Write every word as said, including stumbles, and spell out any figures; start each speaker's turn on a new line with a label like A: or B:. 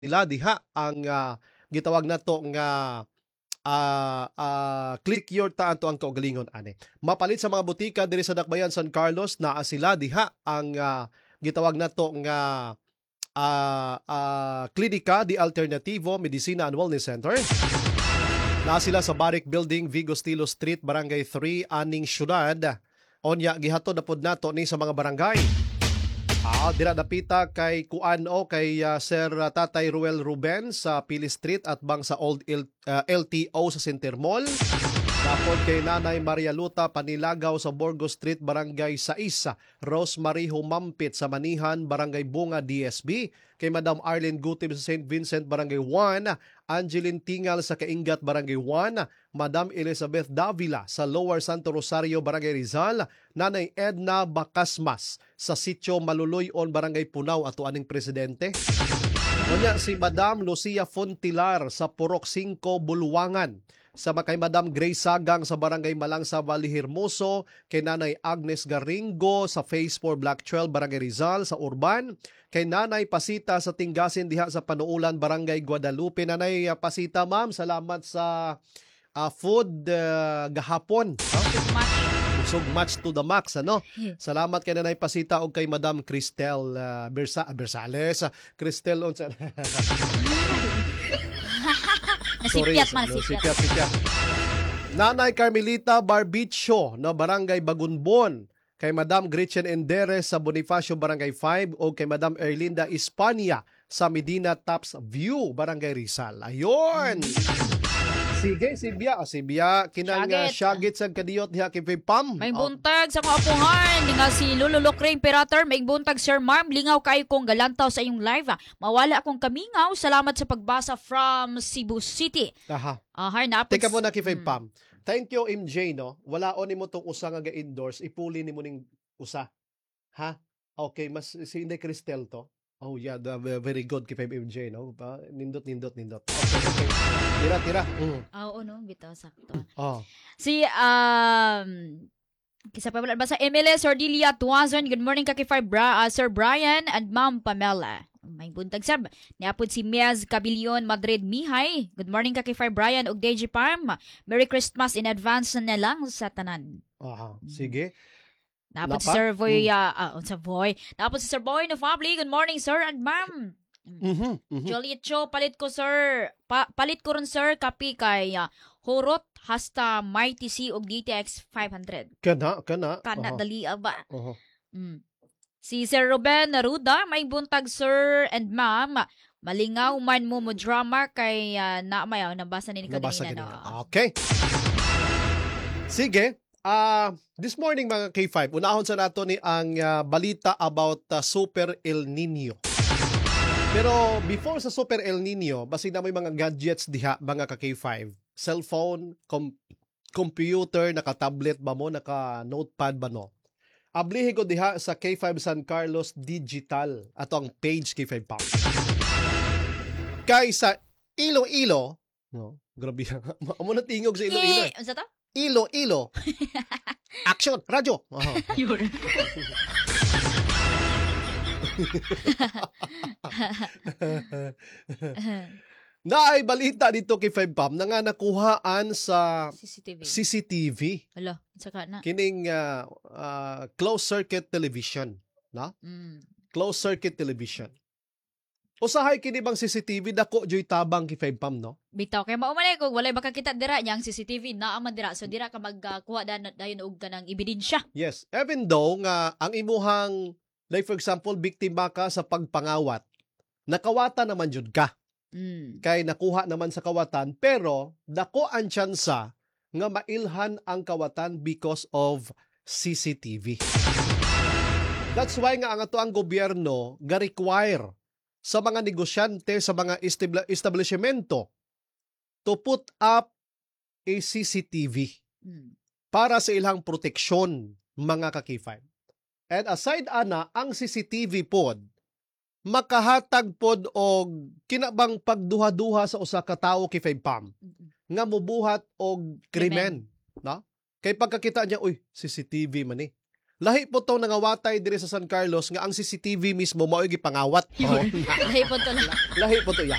A: nila diha ang ah, gitawag nato nga ah, ah, click your taan to ang kaugalingon ani. Mapalit sa mga butika diri sa Dakbayan San Carlos naa sila diha ang ah, gitawag nato nga ah, ah, Klinika di Alternativo Medicina and Wellness Center. Naa sila sa Barrick Building, Vigo Stilo Street, Barangay three, Aning Syudad. Onya gihatod na pod nato ni sa mga barangay. Ah, dira dapita kay Kuan o kay ah, Sir ah, Tatay Ruel Ruben sa Pili Street at bang sa Old L- ah, L T O sa Center Mall. Tapos kay Nanay Maria Luta Panilagaw sa Borgo Street, Barangay six, Rosemary Humampit sa Manihan, Barangay Bunga D S B. Kay Madam Arlene Gutib sa Saint Vincent, Barangay one, Angeline Tingal sa Kaingat, Barangay one, Madam Elizabeth Davila sa Lower Santo Rosario, Barangay Rizal, Nanay Edna Bacasmas sa Sitio Maluloyon, Barangay Punaw ato aning presidente. Kunya si Madam Lucia Fontilar sa Purok five, Bulwangan. Sa kay Madam Grace Sagang sa Barangay Malangsa, Valle Hermoso, kay Nanay Agnes Garingo sa Phase four Block twelve, Barangay Rizal sa Urban, kay Nanay Pasita sa Tinggasin diha sa Panuulan, Barangay Guadalupe. Nanay uh, Pasita, ma'am, salamat sa uh, food uh, gahapon. Busog match to the max, ano? Salamat kay Nanay Pasita o kay Madam Cristel uh, Bersa Bersales, Cristel on
B: Nasipiat man,
A: no,
B: nasipiat.
A: sipiat, sipiat. Nanay Carmelita Barbicho na Barangay Bagunbon, kay Madam Gretchen Enderes sa Bonifacio Barangay five o kay Madam Erlinda Hispania sa Medina Taps View, Barangay Rizal. Ayun! Sige, si Bia. Si Bia, kinang uh, syagit sa kadiyot diha kay Pam.
B: May buntag sa mga apuhan. Nga si Lululok Ring Pirater. May buntag, Sir Marm. Lingaw kayo kong galantaw sa iyong live. Ha. Mawala akong kamingaw. Salamat sa pagbasa from Cebu City.
A: Aha.
B: Ahar na po.
A: Teka muna kay hmm. Pam. Thank you, M J, no? Wala o ni mo tong usa nga ga-endorse. Ipuli ni mo ning usa. Ha? Okay, mas si Inday Cristel to. Oh yeah, the, very good kay M J, no? Uh, nindot, nindot, nindot. Okay, okay. Tira, tira. Mm.
B: Ah, oo, no? Bitaw, sakto.
A: Oh.
B: Si, um... Kisa pa ba sa M L S Ordilia Tuazon. Good morning kay Bra, uh, Sir Brian and Ma'am Pamela. May buntag sab. Niapod si Miaz Cabilion Madrid Mihay. Good morning kay Brian ug D J Parm. Merry Christmas in advance na lang sa tanan.
A: Aha, sige.
B: Napod si Sir Boy, uh, uh, sa Boy. Napod si Sir Boy no family. Good morning, sir and ma'am.
A: Mm-hmm, mm-hmm.
B: Joliet Cho, palit ko sir. Pa, palit ko ron sir kapi kay uh, Horot hasta Mighty C og D T X five hundred.
A: Kana, kana.
B: Kana
A: uh-huh.
B: dali ba?
A: Uh-huh.
B: Mm. Si Sir Ruben Naruda, may buntag sir and ma'am. Malingaw man mo mo drama kay uh, na mayaw nabasa ni
A: Nabasa
B: kanina.
A: No? Okay. Sige. Uh, this morning mga K five, unahon sa nato ni ang uh, balita about uh, Super El Nino. Pero before sa Super El Nino, basig na may mga gadgets diha mga ka K five. Cellphone, com- computer, naka-tablet ba mo, naka-notepad ba no? Ablihi ko diha sa K five San Carlos Digital ato ang page K five Pam. Kay sa Iloilo, no? Grabe. Amo na tingog sa Iloilo.
B: Eh, unsa ta?
A: Ilo-ilo. Action, radyo. Oh. Naay balita dito kay five Pam na nga nakuhaan sa
B: C C T V.
A: C C T V.
B: Hala, saka na.
A: Kining uh, uh, closed circuit television, na?
B: Mm.
A: Closed circuit television. Usahay kini bang C C T V dako joy tabang kay five Pam, no?
B: Bitaw kay mao man ko walay baka kita dira yang C C T V naa man dira so dira ka magkuha uh, dayon og kanang ebidensya.
A: Yes, even though nga ang imuhang like for example biktima ka sa pagpangawat, nakawatan naman jud ka.
B: Mm.
A: Kay nakuha naman sa kawatan pero dako ang tsansa nga mailhan ang kawatan because of C C T V. That's why nga ang ato ang gobyerno ga-require sa mga negosyante sa mga establishmento to put up a C C T V
B: Mm.
A: para sa ilang proteksyon mga ka-K five. And aside ana, ang C C T V pod makahatag pod og kinabang pagduha-duha sa usa ka tawo kay five Pam nga mobuhat og krimen, no? Kay pagkakita niya, uy, C C T V man ni. lahi po tong nangawatay diri sa San Carlos nga ang C C T V mismo mao gipangawat. Oh,
B: Lahi po to lang.
A: lahi po to.